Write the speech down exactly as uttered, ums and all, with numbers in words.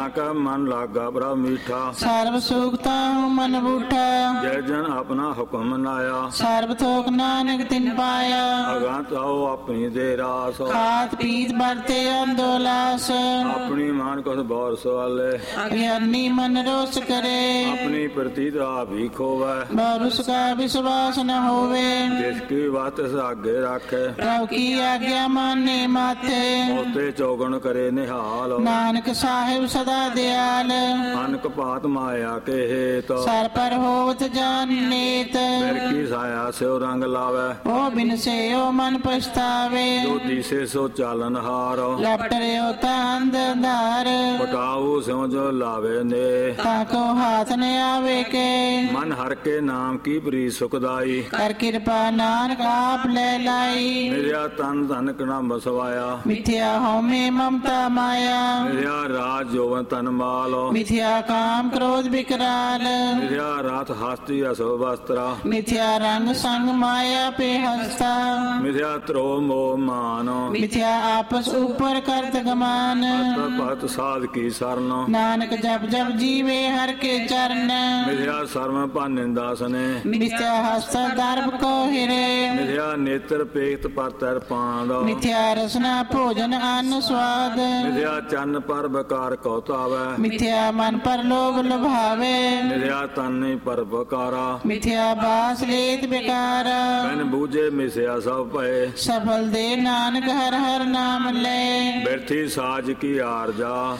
का मन लागा बड़ा मीठा, सर्व सुखता हूँ मन बूठा। जय जन अपना हुक्म मनाया, सर्व थोक नानक तिन पाया। अगंत आओ अपनी दे रास, खात पीत बरते अंदोलास। अपनी मान को बौर सवाले, अज्ञानी मन रोष करे। अपनी प्रतीत आप ही खोवे, बहुरुष का विश्वास न होवे। जिसकी बात से आगे रखे, प्रभु की आज्ञा माने माथे। मोते चौगुन करे निहाल, नानक साहिब सदा दयाल। अनक पात माया के हेत, सर पर होवत जान नेत। मेर की साया से रंग लावे, ओ बिन से ओ मन पछतावे। जो दिसे सो चालन हार, लपट रे होता अंधार। पटाऊ सो जो लावे ने, ताको हाथ न आवे के। मन हर के नाम की प्री सुखदाई, कर कृपा नानक आप ले लाई। मेरा तन धन कना बसवाया, मिथ्या होमे ममता माया। मेरा राज जोवन तन माल, मिथ्या काम क्रोध विकराल। मेरा रात हस्ती असो वस्त्रा, मिथ्या रंग संग माया पे हंसता। मेरा त्रो मोह मान, मिथ्या आपस ऊपर करत गमान। पत साध की शरण, नानक जब जब जीवे हर के चरण। मेरा सर्व पन निंदास ने, मिथ्या हस्त दर्भ को हिरे। मेरा नेत्र पेत पर तर पांद, मिथ्या रसना भोजन अन्न स्वाद। मेरा चन्न पर बकार कौतावे, मिथ्या मन पर लोभ लुभावे। मेरा तन पर बकारा, मिथ्या बास लेत बेकार। मैंने बूझे मिसया सब पए, सफल दे नानक हर हर नाम ले। व्यर्थी साज की आरजा,